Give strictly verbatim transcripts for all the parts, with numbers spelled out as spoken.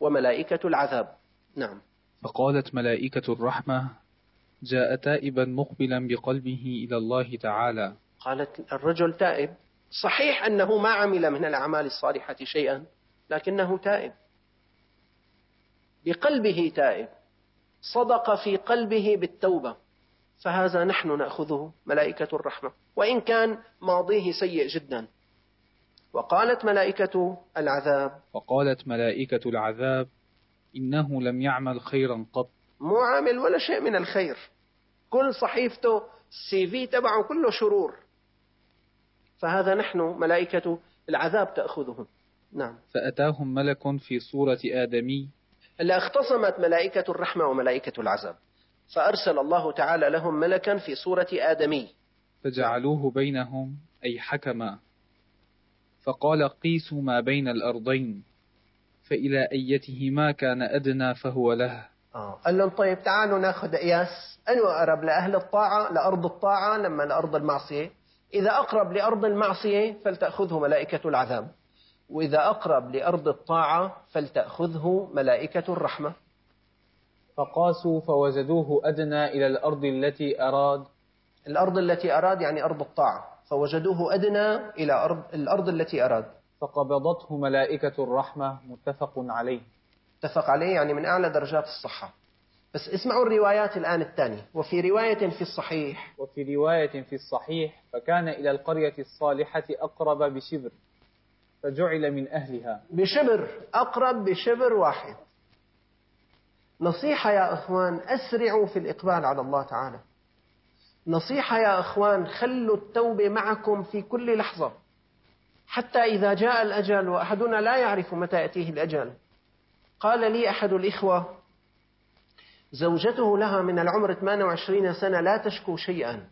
وملائكة العذاب. نعم. فقالت ملائكة الرحمة: جاء تائبا مقبلا بقلبه إلى الله تعالى. قالت الرجل تائب، صحيح أنه ما عمل من الأعمال الصالحة شيئا، لكنه تائب، بقلبه تائب، صدق في قلبه بالتوبة، فهذا نحن نأخذه ملائكة الرحمة وإن كان ماضيه سيء جدا. وقالت ملائكة العذاب وقالت ملائكة العذاب: إنه لم يعمل خيرا قط. مو عامل ولا شيء من الخير، كل صحيفته السي في تبعه كله شرور، فهذا نحن ملائكة العذاب تأخذهم. نعم. فأتاهم ملك في صورة آدمي. اللي اختصمت ملائكة الرحمة وملائكة العذاب، فأرسل الله تعالى لهم ملكا في صورة آدمي فجعلوه بينهم أي حكما، فقال: قيسوا ما بين الأرضين، فإلى أيتهما كان أدنى فهو له. آه. قال لهم: طيب تعالوا ناخذ قياس، أنو أقرب لأهل الطاعة لأرض الطاعة لما لأرض المعصية؟ إذا أقرب لأرض المعصية فلتأخذه ملائكة العذاب، وإذا أقرب لأرض الطاعة فلتأخذه ملائكة الرحمة. فقاسوا فوجدوه أدنى إلى الأرض التي أراد. الأرض التي أراد يعني أرض الطاعة، فوجدوه أدنى إلى أرض الأرض التي أراد. فقبضته ملائكة الرحمة، متفق عليه. اتفق عليه يعني من أعلى درجات الصحة. بس اسمعوا الروايات الآن الثانية. وفي رواية في الصحيح وفي رواية في الصحيح فكان إلى القرية الصالحة أقرب بشبر، فجعل من أهلها. بشبر، أقرب بشبر واحد. نصيحة يا أخوان، أسرعوا في الإقبال على الله تعالى. نصيحة يا أخوان، خلوا التوبة معكم في كل لحظة، حتى إذا جاء الأجل وأحدنا لا يعرف متى يأتيه الأجل. قال لي أحد الإخوة زوجته لها من العمر ثمانية وعشرين سنة لا تشكو شيئا،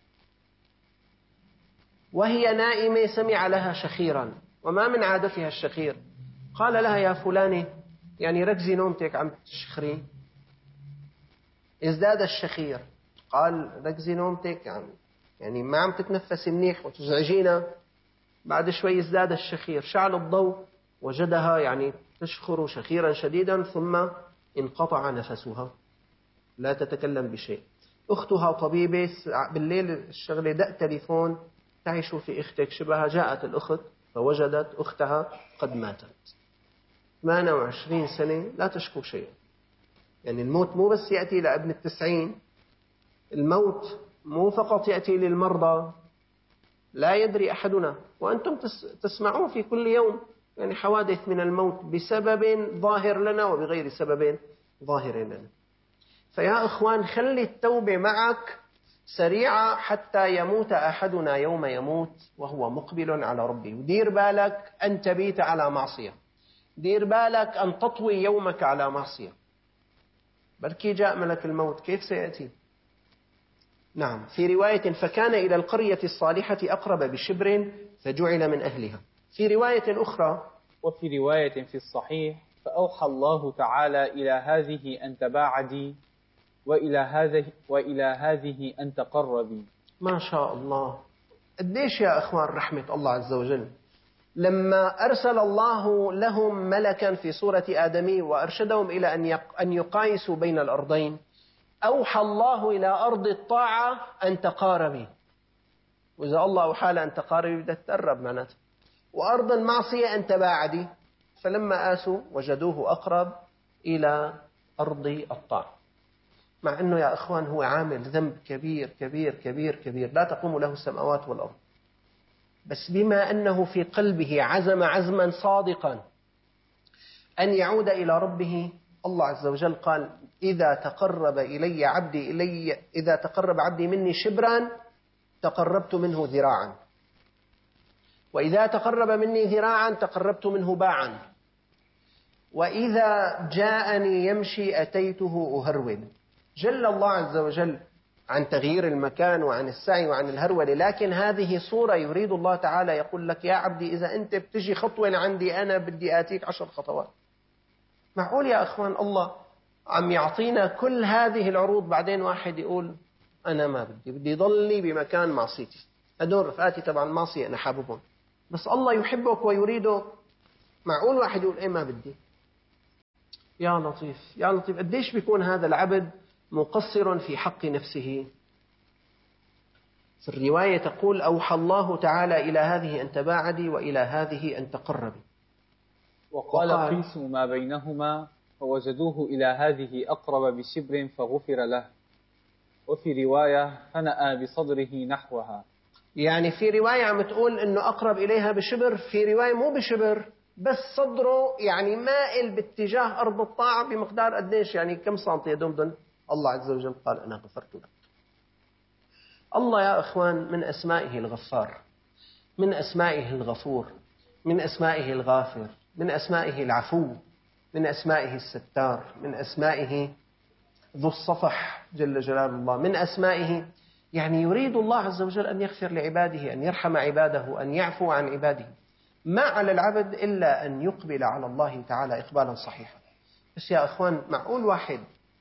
وهي نائمة سمع لها شخيرا، وما من عادتها الشخير. قال لها: يا فلانة، يعني ركزي نومتك عم تشخري. ازداد الشخير. قال: ركزي نومتك، يعني يعني ما عم تتنفسي منيح وتزعجينا. بعد شوي ازداد الشخير، شعل الضوء وجدها يعني تشخر شخيرا شديدا، ثم انقطع نفسها لا تتكلم بشيء. أختها طبيبة، بالليل الشغلة دق تليفون: تعي شوفي أختك شبها. جاءت الأخت فوجدت أختها قد ماتت، ثمانية وعشرين سنة لا تشكو شيء. يعني الموت مو بس يأتي لابن التسعين، الموت مو فقط يأتي للمرضى، لا يدري أحدنا، وأنتم تسمعون في كل يوم يعني حوادث من الموت بسبب ظاهر لنا وبغير سبب ظاهر لنا. فيا إخوان، خلي التوبة معك سريعة حتى يموت أحدنا يوم يموت وهو مقبل على ربه. ودير بالك أن تبيت على معصية، دير بالك أن تطوي يومك على معصية، بلكي جاء ملك الموت كيف سيأتي. نعم. في رواية: فكان إلى القرية الصالحة أقرب بشبر فجعل من أهلها. في رواية أخرى: وفي رواية في الصحيح: فأوحى الله تعالى إلى هذه أن تباعدي، وإلى هذه وإلى هذه أن تقربي. ما شاء الله. قديش يا أخوان رحمة الله عز وجل، لما أرسل الله لهم ملكا في صورة آدمي وأرشدهم إلى أن يقايسوا بين الأرضين، أوحى الله إلى أرض الطاعة أن تقاربي. وإذا الله أوحى أن تقاربي بدها تقرب معناته، وأرض المعصية أن تباعدي. فلما آسوا وجدوه أقرب إلى أرض الطاعة، مع أنه يا أخوان هو عامل ذنب كبير كبير كبير كبير لا تقوم له السماوات والأرض، بس بما أنه في قلبه عزم عزما صادقا أن يعود إلى ربه، الله عز وجل قال: إذا تقرب إلي عبدي إلي إذا تقرب عبدي مني شبرا تقربت منه ذراعا، وإذا تقرب مني ذراعا تقربت منه باعا، وإذا جاءني يمشي أتيته أهرول. جل الله عز وجل عن تغيير المكان وعن السعي وعن الهرولة، لكن هذه صورة يريد الله تعالى يقول لك: يا عبدي، إذا أنت بتجي خطوة لعندي أنا بدي آتيك عشر خطوات. معقول يا أخوان الله عم يعطينا كل هذه العروض، بعدين واحد يقول: أنا ما بدي بدي ضلني بمكان معصيتي، هدول رفقاتي تبع المعصية أنا حاببهم، بس الله يحبك ويريدك. معقول واحد يقول: إيه ما بدي؟ يا لطيف يا لطيف، قديش بيكون هذا العبد مقصر في حق نفسه. في الرواية تقول: أوحى الله تعالى إلى هذه أن تباعدي وإلى هذه أن تقربي. وقال قيسوا ما بينهما فوجدوه إلى هذه أقرب بشبر فغفر له. وفي رواية فنأى بصدره نحوها. يعني في رواية عم تقول إنه أقرب إليها بشبر، في رواية مو بشبر بس صدره يعني مائل باتجاه أرض الطاعة بمقدار قديش، يعني كم سنتي يا دندن. الله عز وجل قال: أنا غفرت لك. الله يا إخوان من أسمائه الغفار، من أسمائه الغفور، من أسمائه الغافر، من أسمائه العفو، من أسمائه الستار، من أسمائه ذو الصفح جل جلال الله، من أسمائه يعني يريد الله عز وجل أن يغفر لعباده، أن يرحم عباده، أن يعفو عن عباده. ما على العبد إلا أن يقبل على الله تعالى إقبالا صحيحا. بس يا أخوان، معقول واحد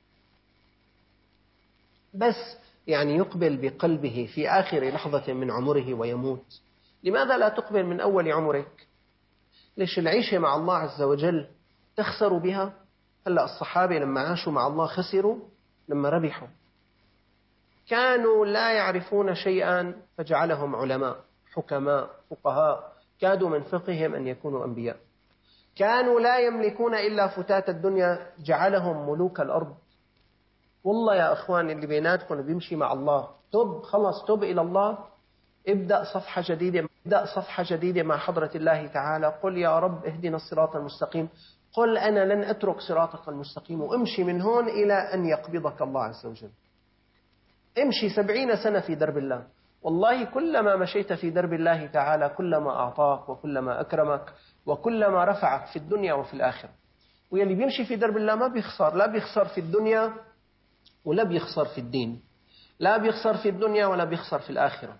بس يعني يقبل بقلبه في آخر لحظة من عمره ويموت؟ لماذا لا تقبل من أول عمرك؟ ليش العيشة مع الله عز وجل تخسر بها؟ هلأ الصحابة لما عاشوا مع الله خسروا لما ربحوا. كانوا لا يعرفون شيئا فجعلهم علماء حكماء فقهاء، كادوا من فقههم أن يكونوا أنبياء. كانوا لا يملكون إلا فتات الدنيا، جعلهم ملوك الأرض. والله يا أخوان، اللي بيناتكم بيمشي مع الله، تب خلص، تب إلى الله، ابدأ صفحة جديدة، ابدأ صفحة جديدة مع حضرة الله تعالى. قل يا رب اهدنا الصراط المستقيم، قل أنا لن أترك صراطك المستقيم، وامشي من هون إلى أن يقبضك الله عز وجل. امشي سبعين سنة في درب الله، والله كلما مشيت في درب الله تعالى كلما أعطاك وكلما أكرمك وكلما رفعك في الدنيا وفي الآخرة. واللي بيمشي في درب الله ما بيخسر، لا بيخسر في الدنيا ولا بيخسر في الدين، لا بيخسر في الدنيا ولا بيخسر في الآخرة.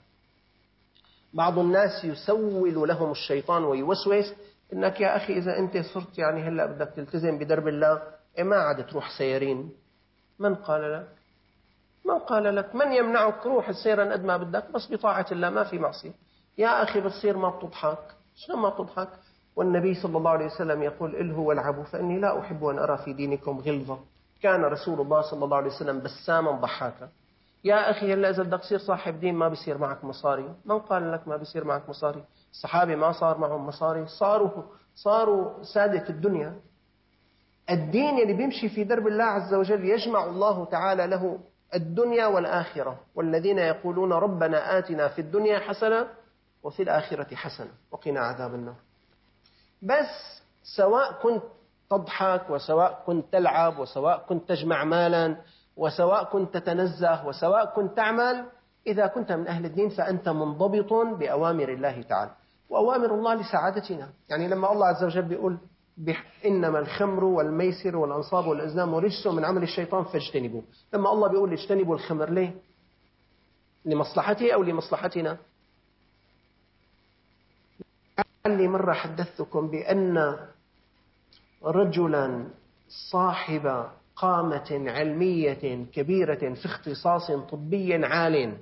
بعض الناس يسول لهم الشيطان ويوسوس إنك يا أخي إذا أنت صرت يعني هلأ بدك تلتزم بدرب الله، إيه ما عاد تروح سيرين. من قال لك؟ من قال لك؟ من يمنعك؟ روح السيران قد ما بدك، بس بطاعة الله، ما في معصية. يا أخي بتصير ما بتضحك، شنو ما بتضحك؟ والنبي صلى الله عليه وسلم يقول: إلهوا والعبوا فإني لا أحب أن أرى في دينكم غلظة. كان رسول الله صلى الله عليه وسلم بساما ضحاكا. يا أخي هلا إذا بدك تصير صاحب دين ما بيصير معك مصاري. من قال لك ما بيصير معك مصاري؟ الصحابة ما صار معهم مصاري، صاروا صاروا سادة الدنيا. الدين اللي بيمشي في درب الله عز وجل يجمع الله تعالى له الدنيا والآخرة. والذين يقولون ربنا آتنا في الدنيا حسنة وفي الآخرة حسنة وقنا عذاب النار. بس سواء كنت تضحك وسواء كنت تلعب وسواء كنت تجمع مالا وسواء كنت تتنزه وسواء كنت تعمل، إذا كنت من أهل الدين فأنت منضبط بأوامر الله تعالى. وأوامر الله لسعادتنا. يعني لما الله عز وجل بيقول إنما الخمر والميسر والأنصاب والأزلام رجس من عمل الشيطان فاجتنبوه، لما الله بيقول اجتنبوا الخمر ليه؟ لمصلحته أو لمصلحتنا؟ لعلي مرة حدثتكم بأن رجلا صاحب قامة علمية كبيرة في اختصاص طبي عال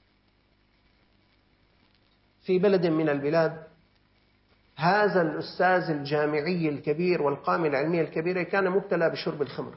في بلد من البلاد، هذا الأستاذ الجامعي الكبير والقامة العلمية الكبيرة كان مبتلى بشرب الخمر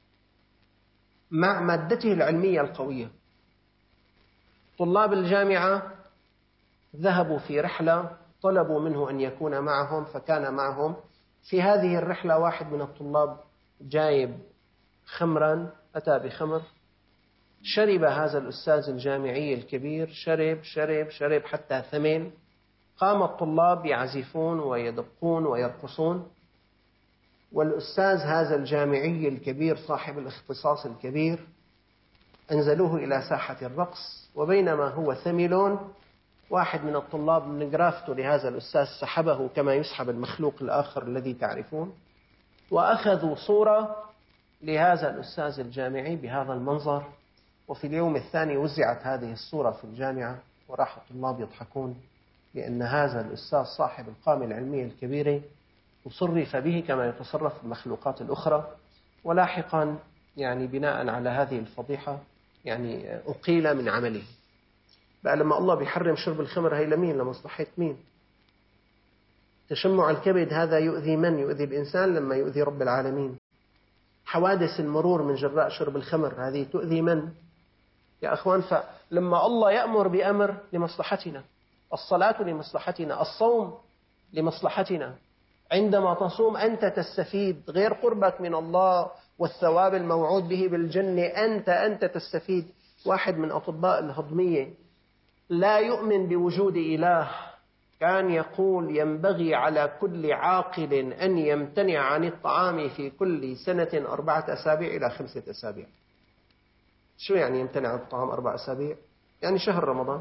مع مادته العلمية القوية. طلاب الجامعة ذهبوا في رحلة، طلبوا منه أن يكون معهم، فكان معهم. في هذه الرحلة واحد من الطلاب جايب خمرا، أتى بخمر، شرب هذا الأستاذ الجامعي الكبير، شرب شرب شرب حتى ثمن. قام الطلاب يعزفون ويدقون ويرقصون، والأستاذ هذا الجامعي الكبير صاحب الاختصاص الكبير أنزلوه إلى ساحة الرقص، وبينما هو ثمل، واحد من الطلاب من جرافته لهذا الأستاذ سحبه كما يسحب المخلوق الآخر الذي تعرفون، وأخذوا صورة لهذا الأستاذ الجامعي بهذا المنظر. وفي اليوم الثاني وزعت هذه الصورة في الجامعة، وراح الطلاب يضحكون لأن هذا الأستاذ صاحب القامة العلمية الكبيرة تصرف به كما يتصرف المخلوقات الأخرى. ولاحقا يعني بناء على هذه الفضيحة يعني أقيل من عمله. بقى لما الله بيحرم شرب الخمر هي لمين؟ لمصلحة مين؟ تشمع الكبد هذا يؤذي من؟ يؤذي الإنسان لما يؤذي رب العالمين. حوادث المرور من جراء شرب الخمر هذه تؤذي من؟ يا أخوان، فلما الله يأمر بأمر لمصلحتنا، الصلاة لمصلحتنا، الصوم لمصلحتنا، عندما تصوم أنت تستفيد، غير قربك من الله والثواب الموعود به بالجنة، أنت أنت تستفيد. واحد من أطباء الهضمية لا يؤمن بوجود إله كان يقول ينبغي على كل عاقل أن يمتنع عن الطعام في كل سنة أربعة أسابيع إلى خمسة أسابيع. شو يعني يمتنع عن الطعام أربع أسابيع؟ يعني شهر رمضان.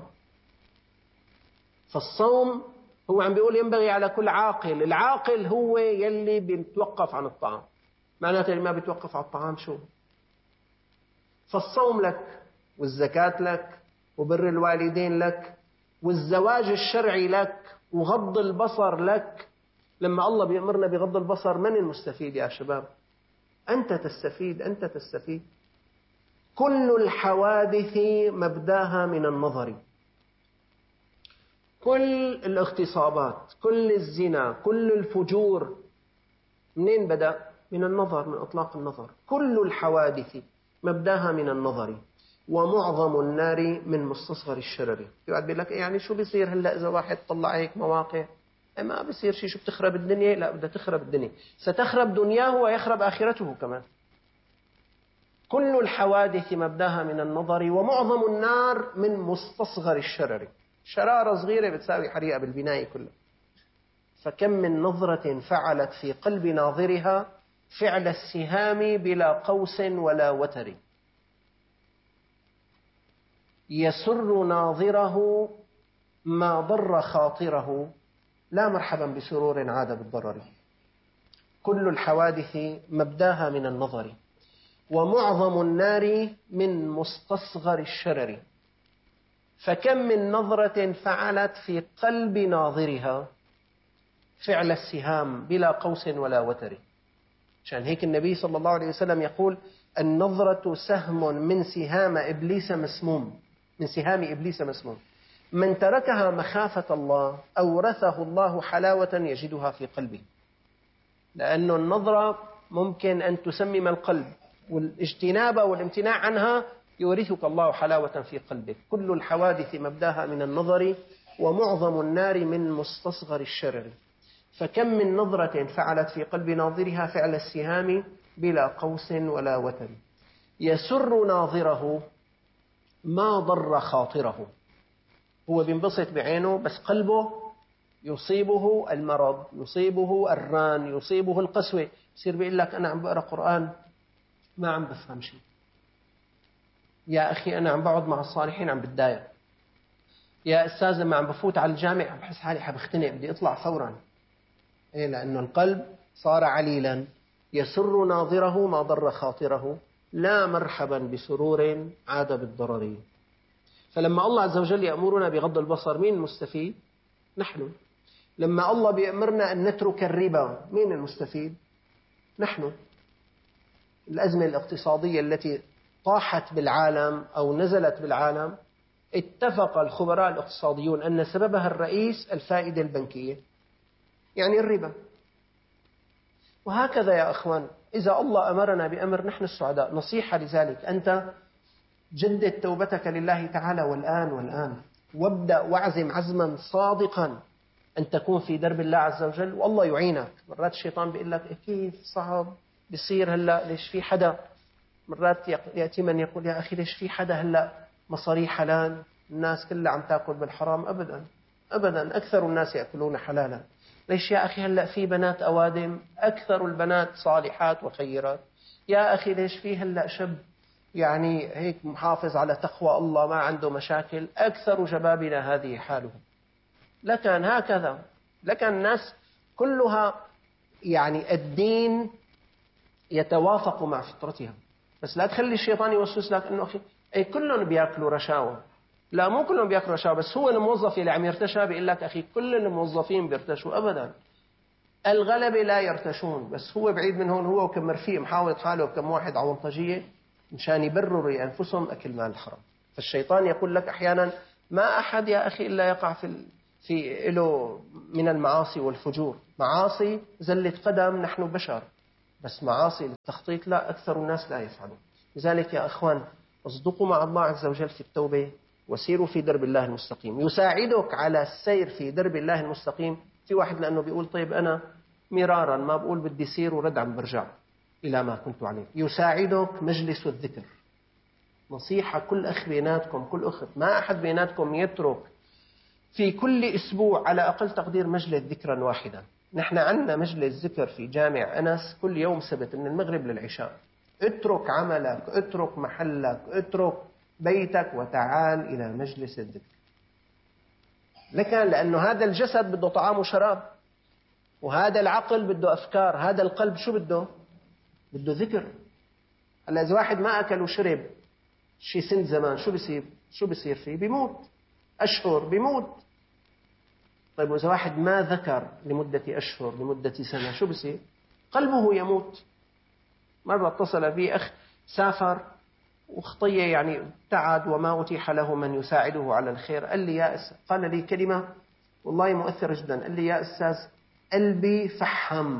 فالصوم هو عم بيقول ينبغي على كل عاقل. العاقل هو يلي بيتوقف عن الطعام. معناته اللي ما بيتوقف عن الطعام شو؟ فالصوم لك، والزكاة لك، وبر الوالدين لك، والزواج الشرعي لك، وغض البصر لك. لما الله بيأمرنا بغض البصر من المستفيد يا شباب؟ أنت تستفيد، أنت تستفيد. كل الحوادث مبداها من النظر. كل الاغتصابات، كل الزنا، كل الفجور منين بدأ؟ من النظر، من إطلاق النظر. كل الحوادث مبداها من النظر، ومعظم النار من مستصغر الشرر. يقعد بيقول لك يعني شو بيصير هلا إذا واحد طلع هيك مواقع؟ ما بيصير شيء. شو بتخرب الدنيا؟ لا، بدها تخرب الدنيا، ستخرب دنياه ويخرب آخرته كمان. كل الحوادث مبداها من النظر، ومعظم النار من مستصغر الشرر. شرارة صغيرة بتساوي حريقة بالبناية كلها. فكم من نظرة فعلت في قلب ناظرها فعل السهام بلا قوس ولا وتر، يسر ناظره ما ضر خاطره، لا مرحبا بسرور عاد بالضرر. كل الحوادث مبداها من النظر، ومعظم النار من مستصغر الشرر. فكم من نظرة فعلت في قلب ناظرها فعل السهام بلا قوس ولا وتر. عشان هيك النبي صلى الله عليه وسلم يقول النظرة سهم من سهام إبليس مسموم، من سهام إبليس مسموم. من تركها مخافة الله أورثه الله حلاوة يجدها في قلبه. لأن النظرة ممكن أن تسمم القلب، والاجتناب والامتناع عنها يورثك الله حلاوة في قلبك. كل الحوادث مبداها من النظر، ومعظم النار من مستصغر الشرر. فكم من نظرة فعلت في قلب ناظرها فعل السهام بلا قوس ولا وتر، يسر ناظره ما ضر خاطره. هو بينبسط بعينه بس قلبه يصيبه المرض، يصيبه الران، يصيبه القسوة. يصير بيقول لك أنا عم بقرأ قرآن ما عم بفهم شيء. يا أخي أنا عم بقعد مع الصالحين عم بتضايق. يا أستاذ لما عم بفوت على الجامع عم بحس حالي حبختنق بدي أطلع فورا. إيه؟ لأنه القلب صار عليلا. يسر ناظره ما ضر خاطره، لا مرحبا بسرور عاد بالضرر. فلما الله عز وجل يأمرنا بغض البصر مين المستفيد؟ نحن. لما الله بيأمرنا أن نترك الربا مين المستفيد؟ نحن. الأزمة الاقتصادية التي طاحت بالعالم أو نزلت بالعالم، اتفق الخبراء الاقتصاديون أن سببها الرئيس الفائدة البنكية، يعني الربا. وهكذا يا أخوان، إذا الله أمرنا بأمر نحن السعداء. نصيحة لذلك، أنت جدد توبتك لله تعالى والآن والآن، وابدأ واعزم عزما صادقا أن تكون في درب الله عز وجل، والله يعينك. مرات الشيطان بيقول لك كيف صعب بيصير هلأ، ليش في حدا. مرات يأتي من يقول يا أخي ليش في حدا هلأ مصاري حلال، الناس كلها عم تأكل بالحرام. أبدا أبدا، أكثر الناس يأكلون حلالا. ليش يا أخي هلأ في بنات أوادم، أكثر البنات صالحات وخيرات. يا أخي ليش في هلأ شاب يعني هيك محافظ على تقوى الله ما عنده مشاكل، أكثر شبابنا هذه حالهم. لكن هكذا، لكن الناس كلها يعني الدين يتوافق مع فطرتها. بس لا تخلي الشيطان يوسوس لك انه اخي اي كلهم بياكلوا رشاوى. لا، مو كلهم بياكلوا رشاوى، بس هو الموظف اللي عم يرتشى بيقول لك اخي كل الموظفين بيرتشوا. ابدا، الغلبة لا يرتشون، بس هو بعيد من هون، هو وكم رفيق محاول حاله وكم واحد عونطجية مشان يبرروا لانفسهم اكل مال الحرام. فالشيطان يقول لك احيانا ما احد يا اخي الا يقع في في له من المعاصي والفجور. معاصي زلة قدم، نحن بشر. بس معاصي للتخطيط لا، أكثر الناس لا يفعلون. لذلك يا أخوان اصدقوا مع الله عز وجل في التوبة وسيروا في درب الله المستقيم. يساعدك على السير في درب الله المستقيم. في واحد لأنه بيقول طيب أنا مرارا ما بقول بدي سير ورد عم برجع إلى ما كنت عليه. يساعدك مجلس الذكر. نصيحة كل أخ بيناتكم، كل أخت، ما أحد بيناتكم يترك في كل أسبوع على أقل تقدير مجلس ذكرا واحدا. نحن عندنا مجلس ذكر في جامع أنس كل يوم سبت من المغرب للعشاء. اترك عملك، اترك محلك، اترك بيتك وتعال إلى مجلس الذكر. لكن لأنه هذا الجسد بده طعام وشراب، وهذا العقل بده أفكار، هذا القلب شو بده؟ بده ذكر. هلا إذا واحد ما أكل وشرب شي سن زمان شو بيصير؟ شو بيصير فيه؟ بيموت. أشهر بيموت. طيب وإذا واحد ما ذكر لمدة أشهر لمدة سنة شو بيصير؟ قلبه يموت. مرة اتصل بي أخ سافر وخطية يعني ابتعد وما أتيح له من يساعده على الخير. قال لي يا أس... قال لي كلمة والله مؤثرة جدا. قال لي يا أستاذ قلبي فحم.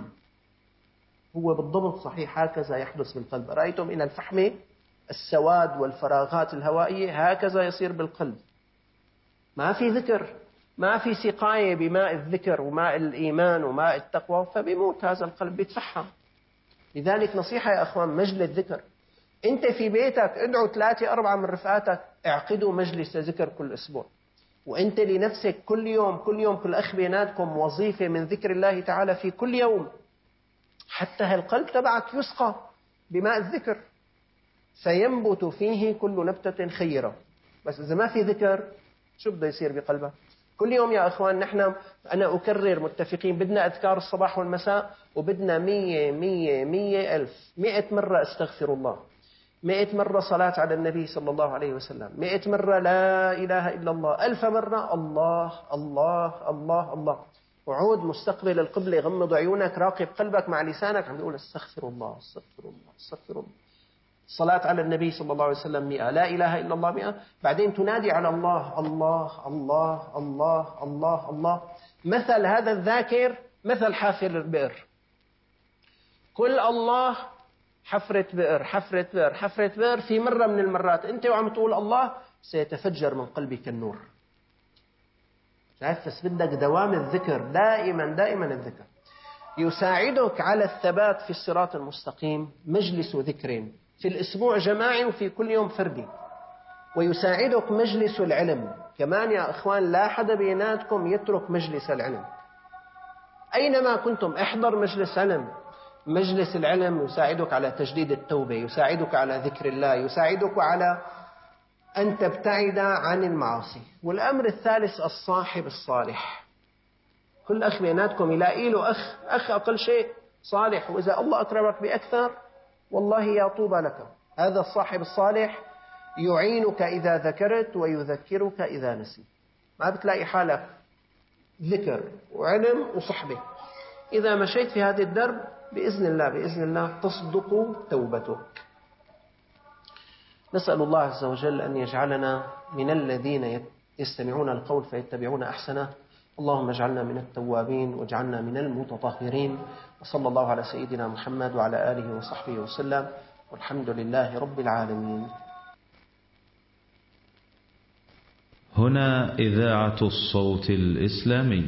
هو بالضبط صحيح هكذا يحدث بالقلب. رأيتم إلى الفحم السواد والفراغات الهوائية هكذا يصير بالقلب. ما في ذكر، ما في سقاية بماء الذكر وماء الإيمان وماء التقوى، فبيموت هذا القلب بيتفحم. لذلك نصيحة يا أخوان مجلس ذكر. أنت في بيتك ادعو ثلاثة أربعة من رفقاتك، اعقدوا مجلس ذكر كل أسبوع. وأنت لنفسك كل يوم كل يوم كل أخ بيناتكم وظيفة من ذكر الله تعالى في كل يوم، حتى هالقلب تبعك يسقى بماء الذكر فينبت فيه كل نبتة خيرة. بس إذا ما في ذكر شو بده يصير بقلبك؟ كل يوم يا أخوان نحن أنا أكرر متفقين بدنا أذكار الصباح والمساء، وبدنا مية مية مية ألف مئة مرة أستغفر الله، مئة مرة صلاة على النبي صلى الله عليه وسلم، مئة مرة لا إله إلا الله، ألف مرة الله الله الله الله. وعود مستقبل القبلة، غمض عيونك، راقب قلبك مع لسانك عم يقول استغفر الله استغفر الله استغفر الله. صلاة على النبي صلى الله عليه وسلم مئة، لا إله إلا الله مئة. بعدين تنادي على الله الله الله الله الله الله. مثل هذا الذاكر مثل حافر البئر. كل الله حفرة بئر حفرة بئر حفرة بئر. في مرة من المرات أنت وعم تقول الله سيتفجر من قلبك النور. شايف؟ بس بدك دوام الذكر، دائما دائما الذكر. يساعدك على الثبات في الصراط المستقيم مجلس ذكر في الأسبوع جماعي وفي كل يوم فردي. ويساعدك مجلس العلم كمان يا أخوان. لا حدا بيناتكم يترك مجلس العلم. أينما كنتم احضر مجلس علم. مجلس العلم يساعدك على تجديد التوبة، يساعدك على ذكر الله، يساعدك على أن تبتعد عن المعاصي. والأمر الثالث الصاحب الصالح. كل أخ بيناتكم يلاقي له أخ أخ أقل شيء صالح، وإذا الله أكرمك بأكثر والله يا طوبى لك. هذا الصاحب الصالح يعينك إذا ذكرت ويذكرك إذا نسيت. ما بتلاقي حالك ذكر وعلم وصحبة. إذا مشيت في هذه الدرب بإذن الله بإذن الله تصدق توبتك. نسأل الله عز وجل أن يجعلنا من الذين يستمعون القول فيتبعون أحسنه. اللهم اجعلنا من التوابين واجعلنا من المتطهرين. وصلى الله على سيدنا محمد وعلى آله وصحبه وسلم، والحمد لله رب العالمين. هنا إذاعة الصوت الإسلامي.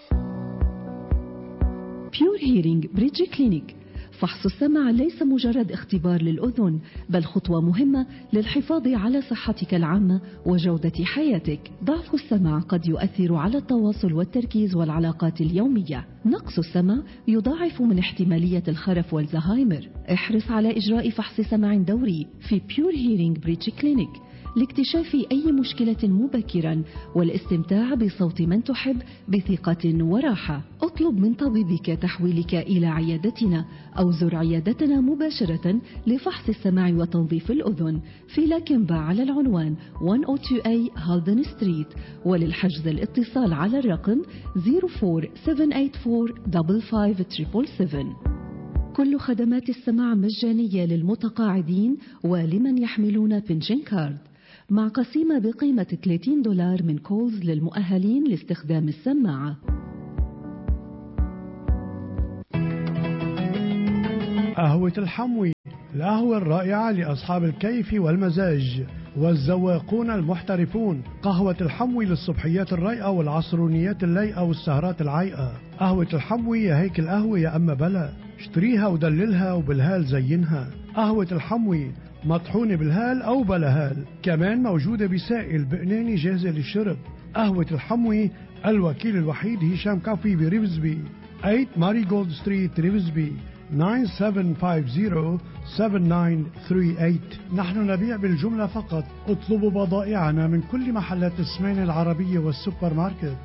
Pure Hearing Bridge Clinic. فحص السمع ليس مجرد اختبار للأذن، بل خطوة مهمة للحفاظ على صحتك العامة وجودة حياتك. ضعف السمع قد يؤثر على التواصل والتركيز والعلاقات اليومية. نقص السمع يضاعف من احتمالية الخرف والزهايمر. احرص على إجراء فحص سمع دوري في Pure Hearing Bridge Clinic لاكتشاف أي مشكلة مبكرا والاستمتاع بصوت من تحب بثقة وراحة. اطلب من طبيبك تحويلك إلى عيادتنا أو زر عيادتنا مباشرة لفحص السمع وتنظيف الأذن في لاكنبا على العنوان مئة واثنين إيه هالدن ستريت. وللحجز الاتصال على الرقم صفر أربعة سبعة ثمانية أربعة خمسة سبعة سبعة سبعة. كل خدمات السماع مجانية للمتقاعدين ولمن يحملون بنشن كارد، مع قسيمة بقيمة ثلاثين دولار من كولز للمؤهلين لاستخدام السماعة. قهوة الحموي، القهوة الرائعة لأصحاب الكيف والمزاج والذواقون المحترفون. قهوة الحموي للصبحيات الرايقة والعصرونيات اللايقة والسهرات العايقة. قهوة الحموي يا هيك القهوة يا أما بلا، اشتريها ودللها وبالهال زينها. قهوة الحموي مطحونة بالهال أو بلا هال، كمان موجودة بسائل بقناني جاهزة للشرب. قهوة الحموي الوكيل الوحيد هشام كافي بريفزبي، ثمانية ماري جولد ستريت ريفزبي، تسعة سبعة خمسة صفر سبعة تسعة ثلاثة ثمانية. نحن نبيع بالجملة فقط، اطلبوا بضائعنا من كل محلات السمين العربية والسوبر ماركت.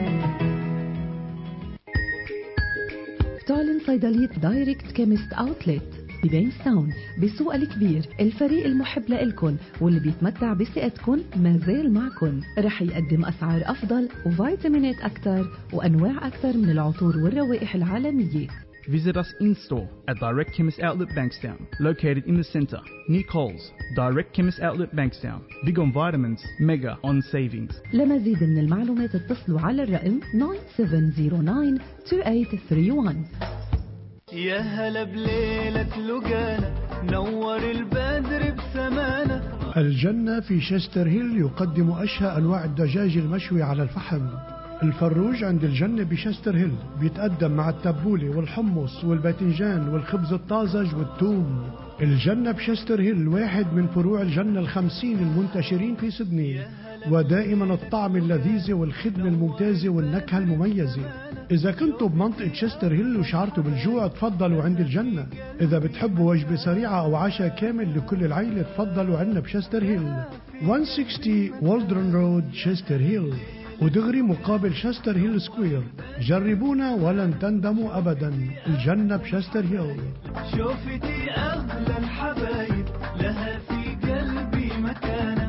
تعلن صيدلية دايركت كيمست اوتلت ببينستاون بالسوق الكبير. الفريق المحب لإلكن واللي بيتمتع بثقتكن ما زال معكن. رح يقدم أسعار أفضل وفيتامينات أكثر وأنواع أكثر من العطور والروائح العالمية. Visit us in-store at Direct Chemist Outlet Bankstown, located in the centre, near Coles. Direct Chemist Outlet Bankstown. Big on vitamins, mega on savings. لمزيد من المعلومات اتصلوا على الرقم تسعة سبعة صفر تسعة ثمانية ثلاثة واحد. يا هلا بليلة لقانا نور البدر بسمانة. الجنة في شستر هيل يقدم أشهى أنواع الدجاج المشوي على الفحم. الفروج عند الجنة بشستر هيل بيتقدم مع التبولة والحمص والباذنجان والخبز الطازج والثوم. الجنة بشستر هيل واحد من فروع الجنة الخمسين المنتشرين في سيدني، ودائما الطعم اللذيذ والخدمة الممتازة والنكهة المميزة. إذا كنتوا بمنطقة شستر هيل وشعرتوا بالجوع تفضلوا عند الجنة. إذا بتحبوا وجبة سريعة أو عشاء كامل لكل العيلة تفضلوا عندنا بشستر هيل، مئة وستين والدرن رود شستر هيل، ودغري مقابل شستر هيل سكوير. جربونا ولن تندموا أبدا. الجنة بشستر هيل. شوفتي أغلى الحبايب لها في قلبي مكانة.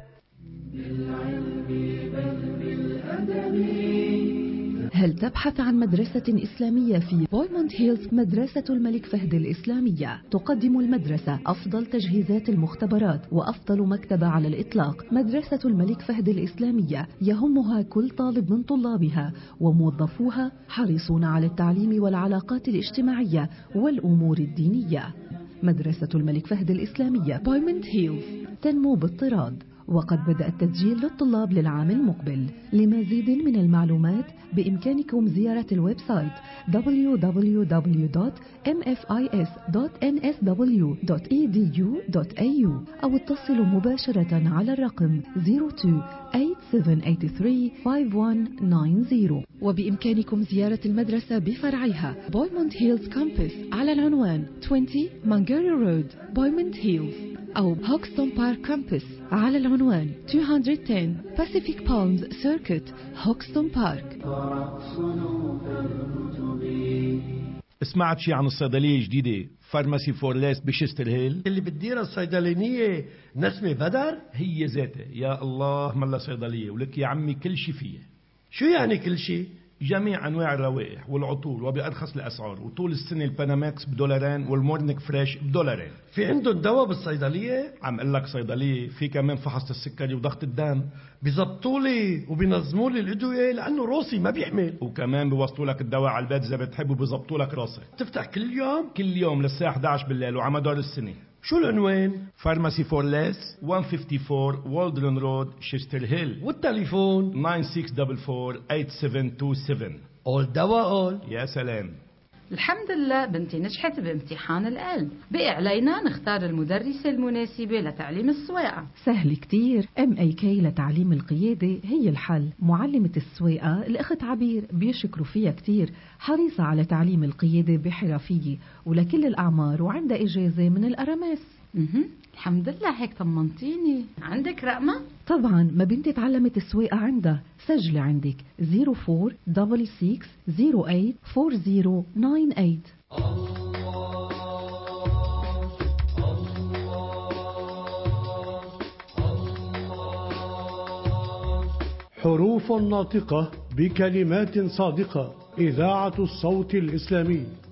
بالعلم بل بالأدب. هل تبحث عن مدرسة إسلامية في بويموند هيلز؟ مدرسة الملك فهد الإسلامية تقدم المدرسة أفضل تجهيزات المختبرات وأفضل مكتبة على الإطلاق. مدرسة الملك فهد الإسلامية يهمها كل طالب من طلابها، وموظفوها حريصون على التعليم والعلاقات الاجتماعية والأمور الدينية. مدرسة الملك فهد الإسلامية بويموند هيلز تنمو باضطراد، وقد بدأ التسجيل للطلاب للعام المقبل. لمزيد من المعلومات بإمكانكم زيارة الويب سايت دبليو دبليو دبليو دوت إم إف آي إس دوت إن إس دبليو دوت إي دي يو دوت إيه يو أو اتصلوا مباشرة على الرقم صفر اثنين ثمانية سبعة ثمانية ثلاثة خمسة واحد تسعة صفر. وبإمكانكم زيارة المدرسة بفرعها بويموند هيلز كامبس على العنوان عشرين مانجاري رود بويموند هيلز، أو هوكستون بارك كامبس على العنوان مئتين وعشرة Pacific Palms Circuit هوكستون بارك. سمعت شي عن الصيدلية الجديدة فارماسي فور ليس بشستر هيل اللي بتديرها الصيدلانية نسمة بدر؟ هي ذاتها. يا الله ملا صيدلية ولك يا عمي كل شي فيها. شو يعني كل شي؟ جميع أنواع الروائح والعطور وبأرخص الأسعار، وطول السنة الباناماكس بدولارين والمورنيك فريش بدولارين. في عندهم دواء بالصيدلية؟ عم قلك صيدلية في كمان فحص السكري وضغط الدم. بيزبطوا لي وبينظموا لي الأدوية لأنه روسي ما بيحمل، وكمان بيوصلوا لك الدواء على البيت إذا بتحب، وبيزبطوا لك راسك. تفتح كل يوم؟ كل يوم للساعة إحدى عشر بالليل وعلى مدار السنة. شو العنوان؟ فارماسي فور ليس مئة وخمسة وخمسين والدرن رود شستر هيل، والتليفون تسعة ستة أربعة أربعة ثمانية سبعة اتنين سبعة. أول دواء أول. يا سلام. الحمد لله بنتي نجحت بامتحان القلب، بقي علينا نختار المدرسة المناسبة لتعليم السواقة. سهل كتير، ام اي كي لتعليم القيادة هي الحل. معلمة السواقة الأخت عبير بيشكروا فيها كتير، حريصة على تعليم القيادة بحرفية ولكل الأعمار، وعندها إجازة من الأرامس. اها الحمد لله، هيك طمنتيني. عندك رقمة؟ طبعا، ما بنتي تعلمت السواقة عندها. سجلي عندك صفر أربعة ستة ستة صفر ثمانية أربعة صفر تسعة ثمانية. حروف ناطقة بكلمات صادقة. إذاعة الصوت الإسلامي.